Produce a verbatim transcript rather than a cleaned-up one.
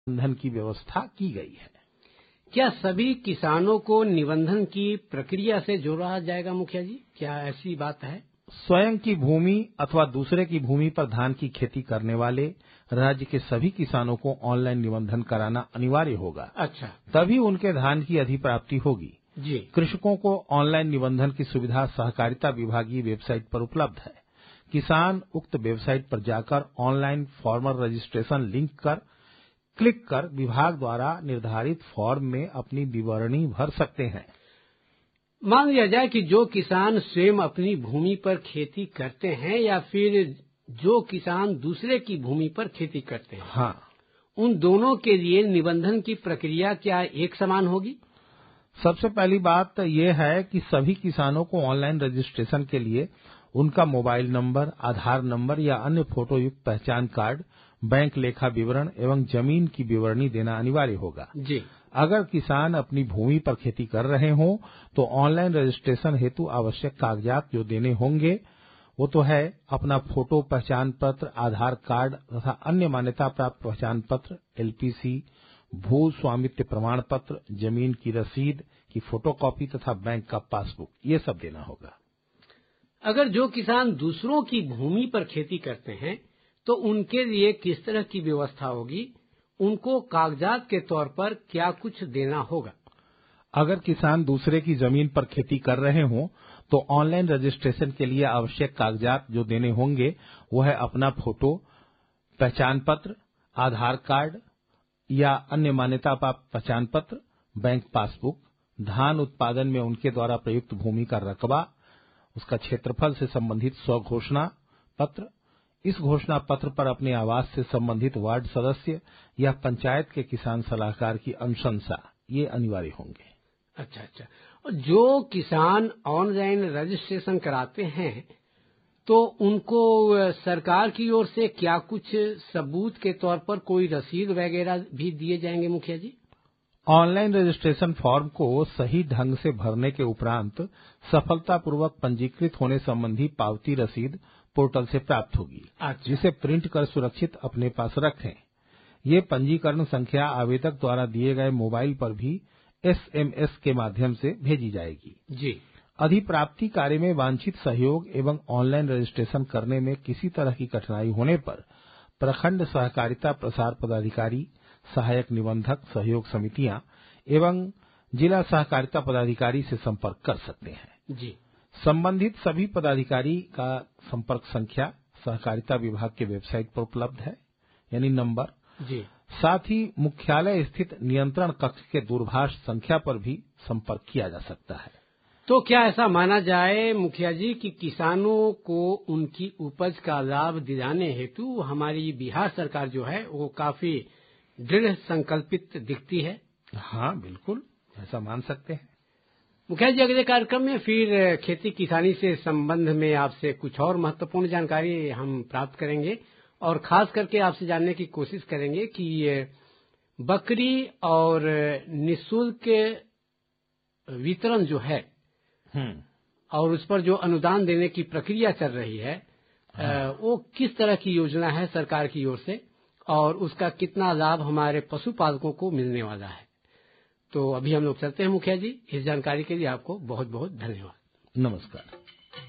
निबंधन की व्यवस्था की गई है। क्या सभी किसानों को निबंधन की प्रक्रिया से जोड़ा जाएगा मुखिया जी? क्या ऐसी बात है? स्वयं की भूमि अथवा दूसरे की भूमि पर धान की खेती करने वाले राज्य के सभी किसानों को ऑनलाइन निबंधन कराना अनिवार्य होगा। अच्छा, तभी उनके धान की अधिप्राप्ति होगी। जी। कृषकों को ऑनलाइन निबंधन की सुविधा सहकारिता विभागीय वेबसाइट पर उपलब्ध है। किसान उक्त वेबसाइट पर जाकर ऑनलाइन फार्मर रजिस्ट्रेशन लिंक कर क्लिक कर विभाग द्वारा निर्धारित फॉर्म में अपनी विवरणी भर सकते हैं। मान लिया जाए कि जो किसान स्वयं अपनी भूमि पर खेती करते हैं या फिर जो किसान दूसरे की भूमि पर खेती करते हैं, हाँ, उन दोनों के लिए निबंधन की प्रक्रिया क्या एक समान होगी? सबसे पहली बात यह है कि सभी किसानों को ऑनलाइन रजिस्ट्रेशन के लिए उनका मोबाइल नंबर, आधार नंबर या अन्य फोटोयुक्त पहचान कार्ड, बैंक लेखा विवरण एवं जमीन की विवरणी देना अनिवार्य होगा। जी। अगर किसान अपनी भूमि पर खेती कर रहे हों तो ऑनलाइन रजिस्ट्रेशन हेतु आवश्यक कागजात जो देने होंगे वो तो है अपना फोटो पहचान पत्र, आधार कार्ड तथा अन्य मान्यता प्राप्त पहचान पत्र, एलपीसी, भू स्वामित्व प्रमाण पत्र, जमीन की रसीद की फोटोकॉपी तथा बैंक का पासबुक, ये सब देना होगा। अगर जो किसान दूसरों की भूमि पर खेती करते हैं तो उनके लिए किस तरह की व्यवस्था होगी? उनको कागजात के तौर पर क्या कुछ देना होगा? अगर किसान दूसरे की जमीन पर खेती कर रहे हों तो ऑनलाइन रजिस्ट्रेशन के लिए आवश्यक कागजात जो देने होंगे वो है अपना फोटो, पहचान पत्र, आधार कार्ड या अन्य मान्यता प्राप्त पहचान पत्र, बैंक पासबुक, धान उत्पादन में उनके द्वारा प्रयुक्त भूमि का रकबा, उसका क्षेत्रफल से संबंधित स्वघोषणा पत्र, इस घोषणा पत्र पर अपने आवास से संबंधित वार्ड सदस्य या पंचायत के किसान सलाहकार की अनुशंसा, ये अनिवार्य होंगे। अच्छा अच्छा। और जो किसान ऑनलाइन रजिस्ट्रेशन कराते हैं तो उनको सरकार की ओर से क्या कुछ सबूत के तौर पर कोई रसीद वगैरह भी दिए जाएंगे मुखिया जी? ऑनलाइन रजिस्ट्रेशन फॉर्म को सही ढंग से भरने के उपरांत सफलतापूर्वक पंजीकृत होने संबंधी पावती रसीद पोर्टल से प्राप्त होगी। अच्छा। जिसे प्रिंट कर सुरक्षित अपने पास रखें। ये पंजीकरण संख्या आवेदक द्वारा दिए गए मोबाइल पर भी एसएमएस के माध्यम से भेजी जाएगी। जी। अधिप्राप्ति कार्य में वांछित सहयोग एवं ऑनलाइन रजिस्ट्रेशन करने में किसी तरह की कठिनाई होने पर प्रखंड सहकारिता प्रसार पदाधिकारी, सहायक निबंधक सहयोग समितियां एवं जिला सहकारिता पदाधिकारी से संपर्क कर सकते हैं। जी। संबंधित सभी पदाधिकारी का संपर्क संख्या सहकारिता विभाग के वेबसाइट पर उपलब्ध है, यानी नंबर। जी। साथ ही मुख्यालय स्थित नियंत्रण कक्ष के दूरभाष संख्या पर भी संपर्क किया जा सकता है। तो क्या ऐसा माना जाए मुखिया जी कि किसानों को उनकी उपज का लाभ दिलाने हेतु हमारी बिहार सरकार जो है वो काफी दृढ़ संकल्पित दिखती है? हाँ, बिल्कुल ऐसा मान सकते हैं। मुखिया जी, अगले कार्यक्रम में फिर खेती किसानी से संबंध में आपसे कुछ और महत्वपूर्ण जानकारी हम प्राप्त करेंगे और खास करके आपसे जानने की कोशिश करेंगे कि बकरी और निःशुल्क वितरण जो है और उस पर जो अनुदान देने की प्रक्रिया चल रही है, हाँ। वो किस तरह की योजना है सरकार की ओर से और उसका कितना लाभ हमारे पशुपालकों को मिलने वाला है? तो अभी हम लोग चलते हैं मुखिया जी। इस जानकारी के लिए आपको बहुत बहुत धन्यवाद। नमस्कार।